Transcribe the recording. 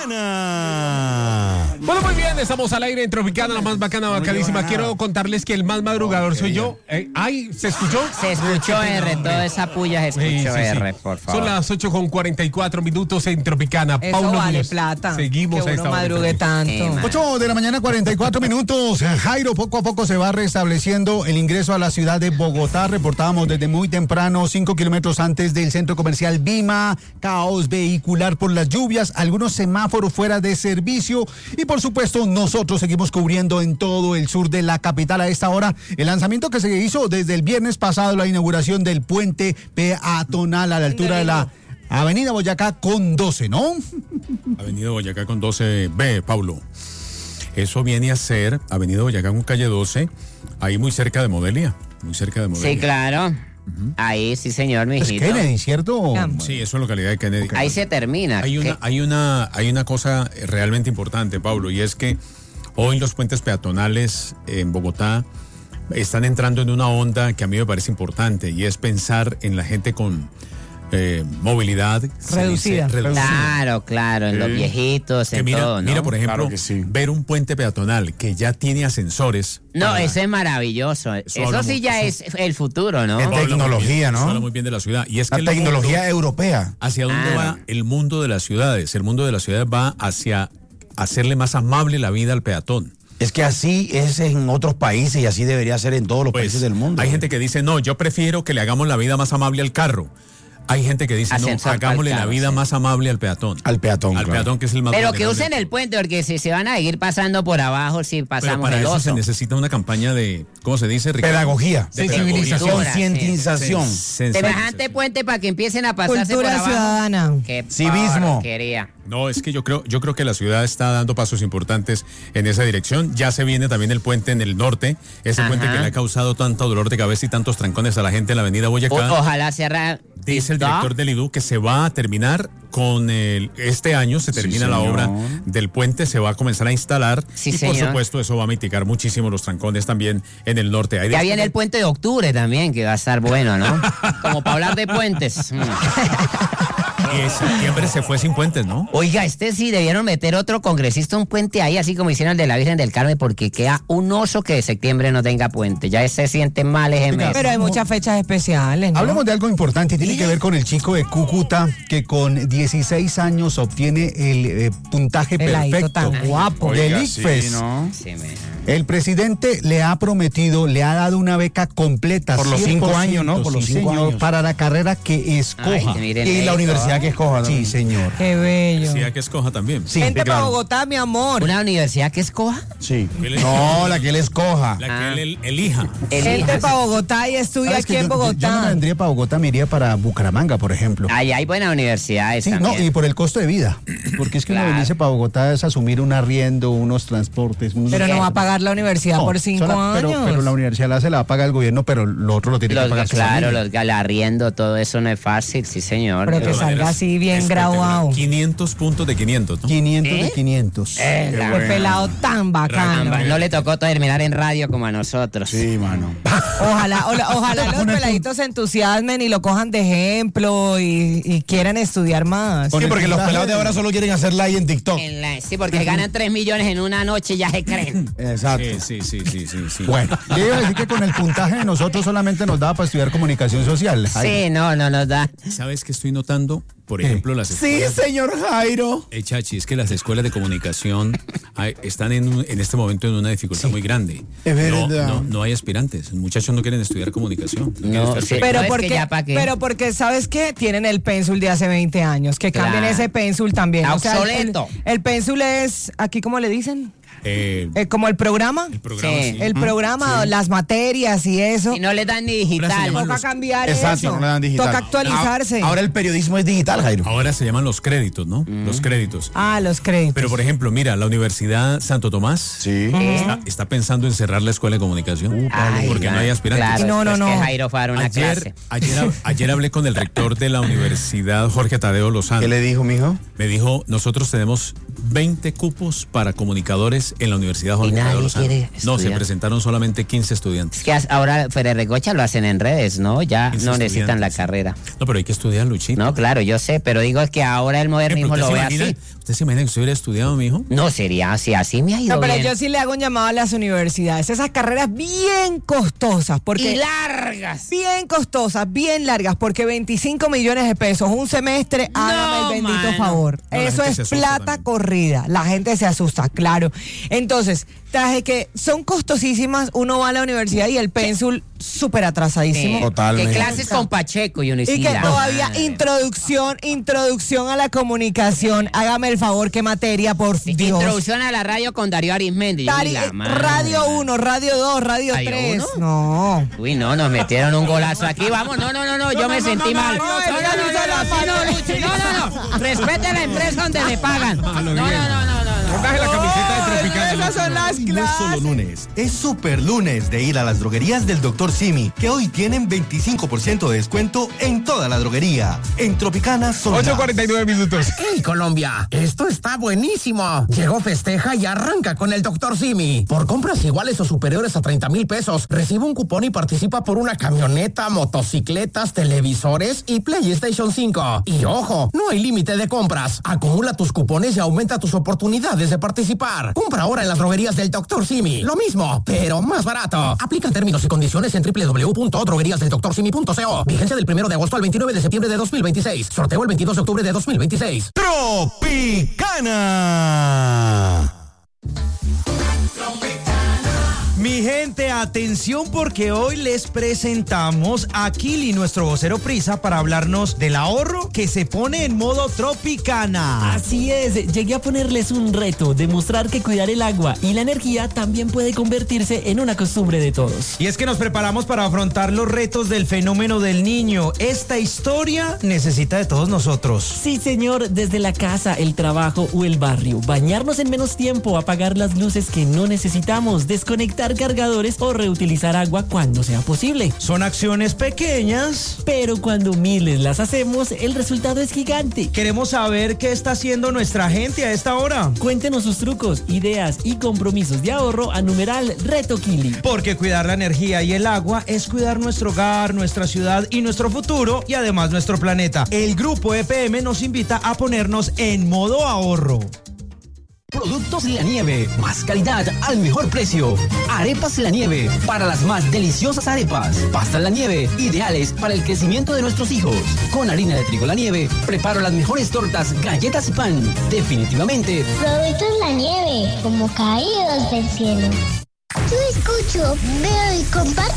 Tropicana. Bueno, muy bien, estamos al aire en Tropicana, la más bacana, bacadísima. Quiero contarles que el más madrugador soy yo. ¿Ay, se escuchó? Se escuchó R, toda esa puya se escuchó R, por favor. Son las 8:44 en Tropicana. Eso Paulo vale Núñez. plata. Seguimos que a uno esta hora. madrugue tanto. 8 de la mañana, 44 minutos. Jairo, poco a poco se va restableciendo el ingreso a la ciudad de Bogotá. Reportábamos desde muy temprano, 5 kilómetros antes del centro comercial Vima. Caos vehicular por las lluvias, algunos semáforos fuera de servicio. Y por supuesto, nosotros seguimos cubriendo en todo el sur de la capital a esta hora el lanzamiento que se hizo desde el viernes pasado, la inauguración del puente peatonal a la altura de la Avenida Boyacá con 12, ¿no? Avenida Boyacá con 12B, Paulo. Eso viene a ser Avenida Boyacá con calle 12, ahí muy cerca de Modelia. Muy cerca de Modelia. Sí, claro. Ahí sí, señor, Es mijito. Kennedy, ¿cierto? Sí, eso es localidad de Kennedy. Ahí se termina. Hay una cosa realmente importante, Paulo, y es que hoy los puentes peatonales en Bogotá están entrando en una onda que a mí me parece importante, y es pensar en la gente con movilidad Reducida. Claro, en los viejitos, en mira, todo, ¿no? mira, por ejemplo, Claro que sí. ver un puente peatonal que ya tiene ascensores. No, eso es maravilloso. Eso sí ya es el futuro, ¿no? Es tecnología, ¿no? Eso habla muy bien de la ciudad. Y es que La el tecnología mundo, europea. ¿hacia dónde Claro. va el mundo de las ciudades? El mundo de las ciudades va hacia hacerle más amable la vida al peatón. Es que así es en otros países y así debería ser en todos los Pues, países del mundo. hay gente que dice, no, yo prefiero que le hagamos la vida más amable al carro. Hay gente que dice, Ascensor no, hagámosle para el la carro, vida sí. más amable al peatón. Al peatón, Al claro. peatón, que es el más Pero que vulnerable. usen el puente, porque si se van a seguir pasando por abajo, si Pero pasamos para el eso se oso. necesita una campaña de, ¿cómo se dice, Ricardo? Pedagogía. De Sensibilización. Concientización. Semejante puente para que empiecen a pasarse Cultura por abajo. ciudadana. Qué Civismo. porquería. No, es que yo creo que la ciudad está dando pasos importantes en esa dirección. Ya se viene también el puente en el norte, ese Ajá. puente que le ha causado tanto dolor de cabeza y tantos trancones a la gente en la avenida Boyacá. Ojalá cierra. Dice el director del IDU que se va a terminar con este año, se termina la señor. obra del puente, se va a comenzar a instalar Sí, y por señor. supuesto eso va a mitigar muchísimo los trancones también en el norte. Hay Ya de- viene el puente de octubre también, que va a estar bueno, ¿no? Como para hablar de puentes. Y en septiembre se fue sin puentes, ¿no? Oiga, sí debieron meter otro congresista, un puente ahí, así como hicieron el de la Virgen del Carmen, porque queda un oso que de septiembre no tenga puente. Ya se siente mal ese mes. Pero hay muchas fechas especiales, ¿no? Hablemos de algo importante y tiene que ver con el chico de Cúcuta que con 16 años obtiene el puntaje Peladito perfecto tan guapo. del Oiga, ICFES. sí, ¿no? Sí, El presidente le ha prometido, le ha dado una beca completa. Por los 5 años, ¿no? Por los sí, 5 señor, años. para la carrera que escoja. Ay, miren Y la esto. universidad que escoja. Sí, señor. Qué bello. Sí, a que escoja también. Sí, Vente para claro. Bogotá, mi amor. ¿Una universidad que escoja? Sí. ¿Qué No, la que él escoja. La que él elija. Vente para Bogotá y estudia ¿Sabes aquí que en yo no Bogotá. me vendría para Bogotá, me iría para Bucaramanga, por ejemplo. Ahí hay buenas universidades Sí, no, también. y por el costo de vida. Porque es que uno Claro. venirse para Bogotá es asumir un arriendo, unos transportes. Pero no va a pagar la universidad No, por 5 años. Pero la universidad se la paga el gobierno, pero lo otro lo tiene que pagar su Claro, familia. los galarriendo, todo eso no es fácil, sí, señor. Pero que todas salga maneras, así bien espectacular. graduado. 500 puntos de 500, ¿no? 500 ¿Eh? de 500. Qué pelado tan bacano. No le tocó terminar en radio como a nosotros. Sí, mano. Ojalá los peladitos se entusiasmen y lo cojan de ejemplo y quieran estudiar más. Sí, porque los pelados de ahora solo quieren hacer like en TikTok. Sí, porque ganan 3 millones en una noche, ya se creen. Exacto. Sí. Bueno, le iba a decir que con el puntaje de nosotros solamente nos daba para estudiar comunicación social. Sí, no nos da. ¿Sabes qué estoy notando? Por ejemplo, las Sí, escuelas... señor Jairo. Chachi, es que las escuelas de comunicación están en este momento en una dificultad muy grande. Es verdad. No hay aspirantes. Los muchachos no quieren estudiar comunicación. quieren No, estudiar sí. periodismo. Pero es porque, que ya pa' qué. pero porque, ¿sabes qué? Tienen el pénsul de hace 20 años. Que cambien Claro. ese pénsul también. Obsoleto. El pénsul es, aquí, ¿cómo le dicen? Como el programa. El programa, Sí. sí. El programa, las materias y eso. Y no le dan ni Ahora se digital. llaman Toca los- cambiar Exacto, eso. no le dan digital. Toca actualizarse. Ahora el periodismo es digital, Jairo. Ahora se llaman los créditos, ¿no? Los créditos. Los créditos. Pero, por ejemplo, mira, la Universidad Santo Tomás Sí. está pensando en cerrar la escuela de comunicación Ay, porque no hay aspirantes. Claro, No, no, es no. que Jairo fue a dar una clase. Ayer hablé con el rector de la Universidad Jorge Tadeo Lozano. ¿Qué le dijo, mijo? Me dijo, nosotros tenemos 20 cupos para comunicadores estudiantes en la Universidad Jorge nadie Tadeo Lozano. quiere No, se estudiar. presentaron solamente 15 estudiantes. Es que ahora Ferrer-Gocha lo hacen en redes, ¿no? Ya 15 no necesitan la estudiantes. carrera. No, pero hay que estudiar, Luchito. No, claro, yo sé, pero digo que ahora el modernismo lo ve así. ¿Usted se imagina que usted hubiera estudiado, mijo? No sería así, así me ha ido No, pero bien. yo sí le hago un llamado a las universidades. Esas carreras bien costosas, porque Y largas. bien costosas, bien largas, porque 25 millones de pesos un semestre, hágame el bendito mano. favor. No, la Eso gente es se asusta plata también. corrida. La gente se asusta, claro. Entonces, tras de que son costosísimas, uno va a la universidad y el pénsul súper atrasadísimo. Sí. Totalmente. Que clases con Pacheco y uno Y que la todavía madre. introducción a la comunicación. Hágame el favor, qué materia, por Dios. Introducción a la radio con Darío Arismendi. Yo, Tari- uy, la madre. Radio 1, Radio 2, Radio ¿Radio 3. 1? No. Uy, no, nos metieron un golazo aquí. Vamos, no, yo me sentí mal. No, así no, Luchi, no. Respete la empresa donde le pagan. No. Póngase la camiseta de Tropicana. Esas son las No es solo clases. lunes, es super lunes de ir a las droguerías del Dr. Simi, que hoy tienen 25% de descuento en toda la droguería. En Tropicana son 8:49 minutos. ¡Hey, Colombia! Esto está buenísimo. Llegó, festeja y arranca con el Dr. Simi. Por compras iguales o superiores a 30,000 pesos, recibe un cupón y participa por una camioneta, motocicletas, televisores y PlayStation 5. Y ojo, no hay límite de compras. Acumula tus cupones y aumenta tus oportunidades de participar. Compra ahora en las droguerías del Dr. Simi. Lo mismo, pero más barato. Aplican términos y condiciones en www.drogueriasdeldoctorsimi.co. Vigencia del 1 de agosto al 29 de septiembre de 2026. Sorteo el 22 de octubre de 2026. Tropicana. Mi gente, atención porque hoy les presentamos a Kili, nuestro vocero prisa, para hablarnos del ahorro que se pone en modo Tropicana. Así es, llegué a ponerles un reto, demostrar que cuidar el agua y la energía también puede convertirse en una costumbre de todos. Y es que nos preparamos para afrontar los retos del fenómeno del niño. Esta historia necesita de todos nosotros. Sí, señor, desde la casa, el trabajo o el barrio. Bañarnos en menos tiempo, apagar las luces que no necesitamos, desconectar cargadores o reutilizar agua cuando sea posible. Son acciones pequeñas, pero cuando miles las hacemos, el resultado es gigante. Queremos saber qué está haciendo nuestra gente a esta hora. Cuéntenos sus trucos, ideas y compromisos de ahorro a numeral Reto Kili. Porque cuidar la energía y el agua es cuidar nuestro hogar, nuestra ciudad y nuestro futuro, y además nuestro planeta. El Grupo EPM nos invita a ponernos en modo ahorro. Productos La Nieve, más calidad al mejor precio. Arepas La Nieve, para las más deliciosas arepas. Pastas La Nieve, ideales para el crecimiento de nuestros hijos. Con harina de trigo La Nieve, preparo las mejores tortas, galletas y pan. Definitivamente. Productos La Nieve, como caídos del cielo. Yo escucho, veo y comparto